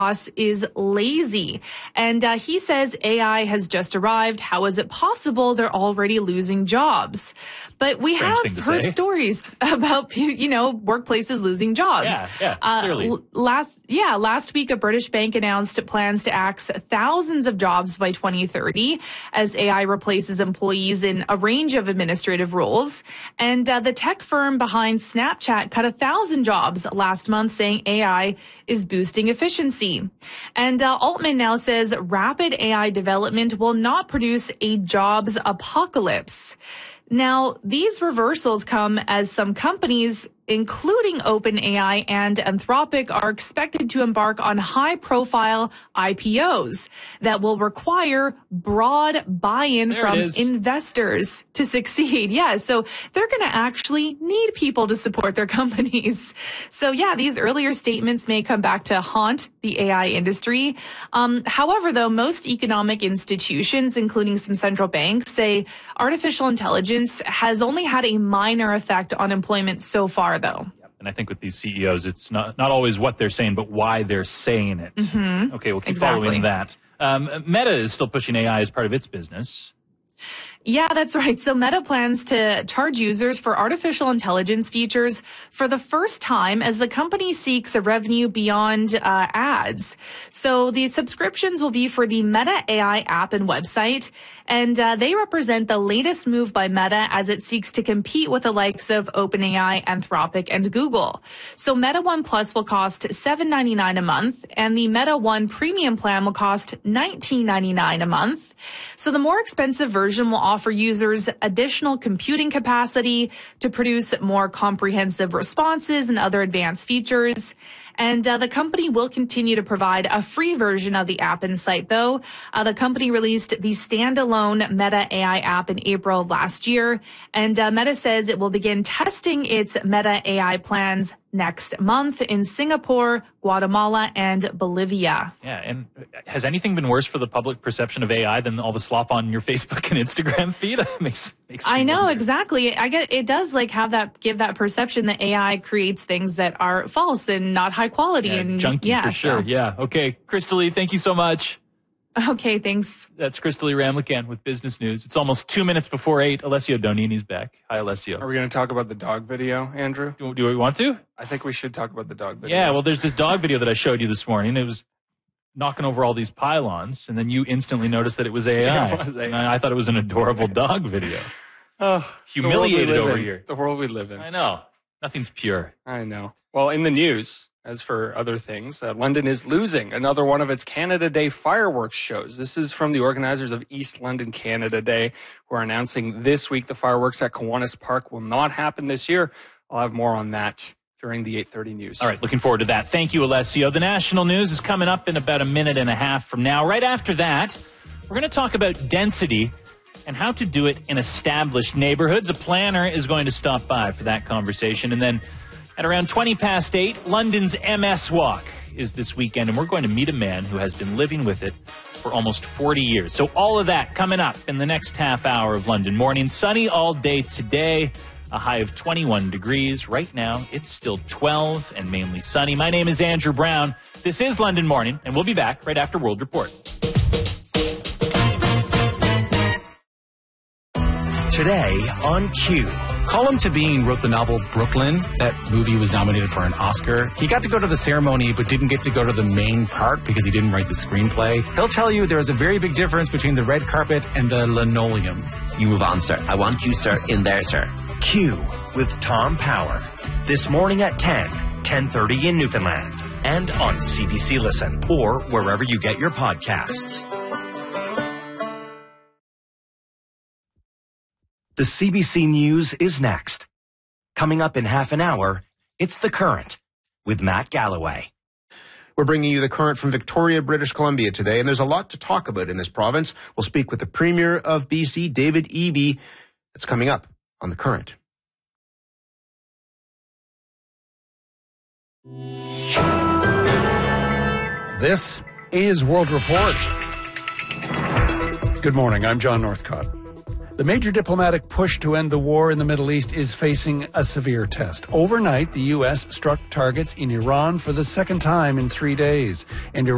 boss is lazy. And he says AI has just arrived. How is it possible they're already losing jobs? But we have heard stories about, workplaces losing jobs. Clearly. Last week, a British bank announced plans to axe thousands of jobs by 2030 as AI replaces employees in a range of administrative roles. And the tech firm behind Snapchat cut 1,000 jobs last month, saying AI is boosting efficiency. And Altman now says rapid AI development will not produce a jobs apocalypse. Now, these reversals come as some companies, including OpenAI and Anthropic, are expected to embark on high-profile IPOs that will require broad buy-in from investors to succeed. Yeah, so they're going to actually need people to support their companies. So yeah, these earlier statements may come back to haunt the AI industry. However, though, most economic institutions, including some central banks, say artificial intelligence has only had a minor effect on employment so far, though. And I think with these CEOs, it's not always what they're saying, but why they're saying it. Mm-hmm. Okay, we'll keep following that. Meta is still pushing AI as part of its business. Yeah, that's right. So Meta plans to charge users for artificial intelligence features for the first time as the company seeks a revenue beyond ads. So the subscriptions will be for the Meta AI app and website, and they represent the latest move by Meta as it seeks to compete with the likes of OpenAI, Anthropic, and Google. So Meta One Plus will cost $7.99 a month, and the Meta One Premium plan will cost $19.99 a month. So the more expensive version will offer users additional computing capacity to produce more comprehensive responses and other advanced features. And the company will continue to provide a free version of the app and site, though. The company released the standalone Meta AI app in April of last year. And Meta says it will begin testing its Meta AI plans next month in Singapore, Guatemala, and Bolivia. Yeah, and has anything been worse for the public perception of AI than all the slop on your Facebook and Instagram feed? makes I know, exactly. It does give that perception that AI creates things that are false and not high quality and junky for sure. Yeah. Okay, Crystalie, thank you so much. Okay, thanks. That's Crystalie Ramlichan with Business News. It's almost 2 minutes before 8. Alessio Donini's back. Hi, Alessio. Are we going to talk about the dog video, Andrew? Do we want to? I think we should talk about the dog video. Yeah, well, there's this dog video that I showed you this morning. It was knocking over all these pylons, and then you instantly noticed that it was AI. Yeah, it was AI. And I thought it was an adorable dog video. Oh, humiliated over here. The world we live in. I know. Nothing's pure. I know. Well, in the news, as for other things, London is losing another one of its Canada Day fireworks shows. This is from the organizers of East London Canada Day, who are announcing this week the fireworks at Kiwanis Park will not happen this year. I'll have more on that during the 8:30 news. All right, looking forward to that. Thank you, Alessio. The national news is coming up in about a minute and a half from now. Right after that, we're going to talk about density and how to do it in established neighborhoods. A planner is going to stop by for that conversation. And then at around 8:20, London's MS Walk is this weekend, and we're going to meet a man who has been living with it for almost 40 years. So all of that coming up in the next half hour of London Morning. Sunny all day today, a high of 21 degrees. Right now, it's still 12 and mainly sunny. My name is Andrew Brown. This is London Morning, and we'll be back right after World Report. Today on Q. Colm Tóibín wrote the novel Brooklyn. That movie was nominated for an Oscar. He got to go to the ceremony, but didn't get to go to the main part because he didn't write the screenplay. He'll tell you there is a very big difference between the red carpet and the linoleum. You move on, sir. I want you, sir, in there, sir. Q with Tom Power. This morning at 10:30 in Newfoundland. And on CBC Listen or wherever you get your podcasts. The CBC News is next. Coming up in half an hour, it's The Current with Matt Galloway. We're bringing you The Current from Victoria, British Columbia today, and there's a lot to talk about in this province. We'll speak with the Premier of BC, David Eby. It's coming up on The Current. This is World Report. Good morning, I'm John Northcott. The major diplomatic push to end the war in the Middle East is facing a severe test. Overnight, the U.S. struck targets in Iran for the second time in 3 days, and